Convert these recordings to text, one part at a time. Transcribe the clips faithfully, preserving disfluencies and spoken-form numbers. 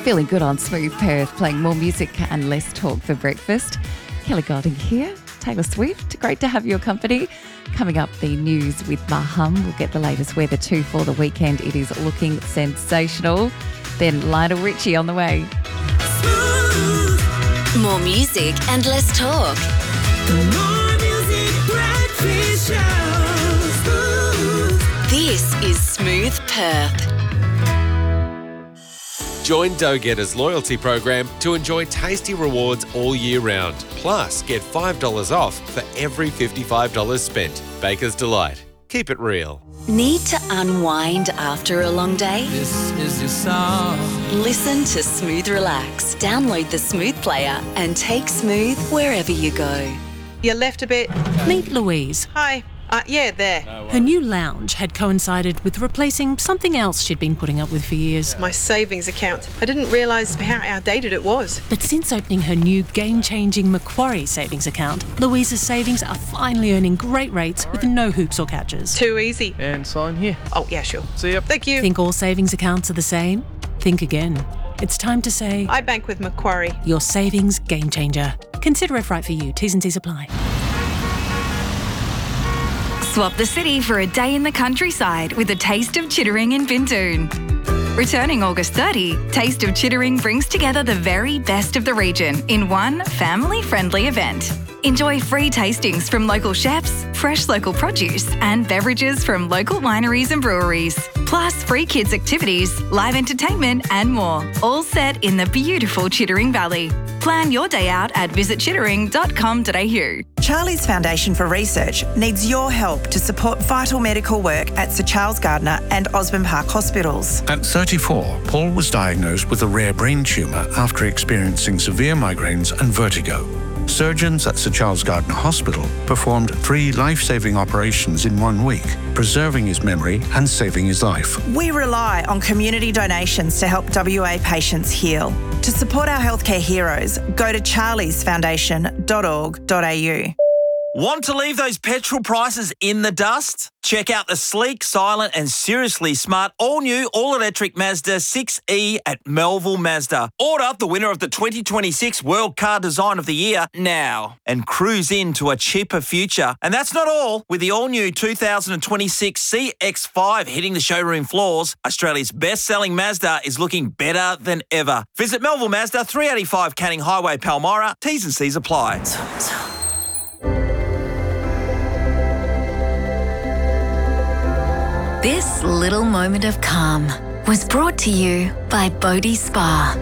Feeling good on Smooth Perth, playing more music and less talk for breakfast. Kelly Golding here, Taylor Swift. Great to have your company. Coming up, the news with Maham. We'll get the latest weather too for the weekend. It is looking sensational. Then Lionel Richie on the way. More music and less talk. More music, breakfast show. This is Smooth Perth. Join Dough Getter's loyalty program to enjoy tasty rewards all year round. Plus, get five dollars off for every fifty-five dollars spent. Baker's Delight. Keep it real. Need to unwind after a long day? This is your song. Listen to Smooth Relax. Download the Smooth player and take Smooth wherever you go. You left a bit. Meet Louise. Hi. Uh, yeah, there. Her new lounge had coincided with replacing something else she'd been putting up with for years. My savings account. I didn't realise how outdated it was. But since opening her new game-changing Macquarie savings account, Louise's savings are finally earning great rates with no hoops or catches. Too easy. And sign here. Oh, yeah, sure. See ya. Thank you. Think all savings accounts are the same? Think again. It's time to say, I bank with Macquarie. your savings game changer. Consider if right for you. T's and C's apply. Swap the city for a day in the countryside with a taste of Chittering in Bindoon. Returning August thirtieth, Taste of Chittering brings together the very best of the region in one family-friendly event. Enjoy free tastings from local chefs, fresh local produce and beverages from local wineries and breweries. Plus free kids activities, live entertainment and more, all set in the beautiful Chittering Valley. Plan your day out at visit chittering dot com dot a u. Charlie's Foundation for Research needs your help to support vital medical work at Sir Charles Gardner and Osborne Park Hospitals. At thirty-four, Paul was diagnosed with a rare brain tumour after experiencing severe migraines and vertigo. Surgeons at Sir Charles Gardner Hospital performed three life-saving operations in one week, preserving his memory and saving his life. We rely on community donations to help W A patients heal. To support our healthcare heroes, go to charlies foundation dot org dot a u. Want to leave those petrol prices in the dust? Check out the sleek, silent and seriously smart all-new all-electric Mazda six E at Melville Mazda. Order the winner of the twenty twenty-six World Car Design of the Year now and cruise into a cheaper future. And that's not all. With the all-new two thousand twenty-six C X five hitting the showroom floors, Australia's best-selling Mazda is looking better than ever. Visit Melville Mazda, three eighty-five Canning Highway, Palmyra. T's and C's apply. This little moment of calm was brought to you by Bodhi Spa.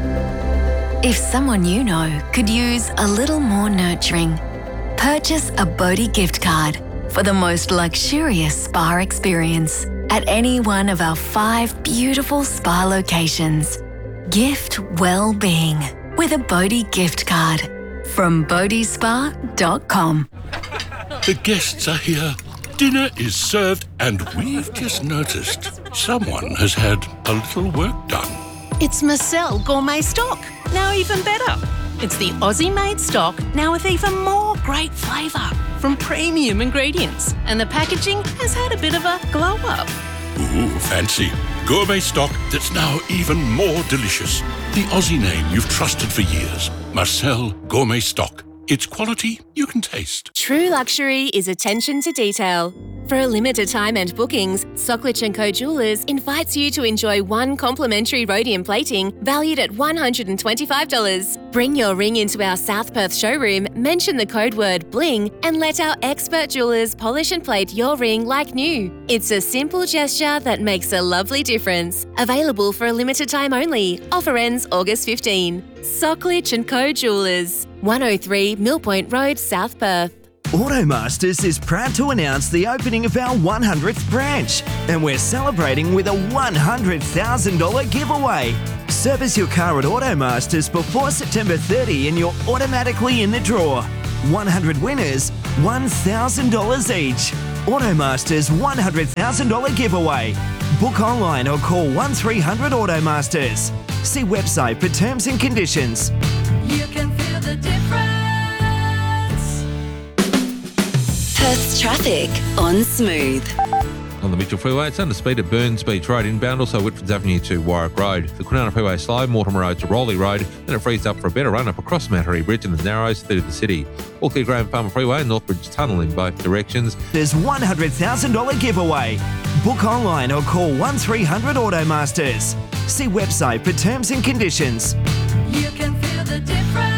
If someone you know could use a little more nurturing, purchase a Bodhi gift card for the most luxurious spa experience at any one of our five beautiful spa locations. Gift well-being with a Bodhi gift card from bodhi spa dot com. The guests are here. Dinner is served and we've just noticed someone has had a little work done. It's Marcel Gourmet Stock, now even better. It's the Aussie-made stock, now with even more great flavour from premium ingredients. And the packaging has had a bit of a glow-up. Ooh, fancy. Gourmet stock that's now even more delicious. The Aussie name you've trusted for years. Marcel Gourmet Stock. It's quality you can taste. True luxury is attention to detail. For a limited time and bookings, Socklich and Co Jewellers invites you to enjoy one complimentary rhodium plating valued at one hundred twenty-five dollars. Bring your ring into our South Perth showroom, mention the code word BLING and let our expert jewellers polish and plate your ring like new. It's a simple gesture that makes a lovely difference. Available for a limited time only. Offer ends August fifteenth. Socklich and Co Jewellers, one oh three Mill Point Road, South Perth. Automasters is proud to announce the opening of our one hundredth branch, and we're celebrating with a one hundred thousand dollars giveaway. Service your car at Automasters before September thirtieth and you're automatically in the draw. one hundred winners, one thousand dollars each. Automasters one hundred thousand dollars giveaway. Book online or call one three hundred Automasters. See website for terms and conditions. You can feel the difference. Perth's traffic on Smooth. On the Mitchell Freeway, it's under speed at Burns Beach Road inbound, also Whitfords Avenue to Warwick Road. The Kwinana Freeway slow, Mortimer Road to Rowley Road, then it frees up for a better run up across Mattery Bridge and the Narrows through to the city. All clear Graham Farmer Freeway and Northbridge Tunnel in both directions. There's one hundred thousand dollars giveaway. Book online or call one three hundred Automasters. See website for terms and conditions. You can feel the difference.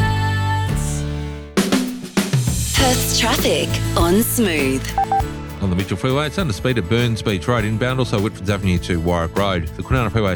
Perth's traffic on Smooth. On the Mitchell Freeway, it's under speed at Burns Beach Road inbound, also Whitfords Avenue to Warwick Road. The Kwinana Freeway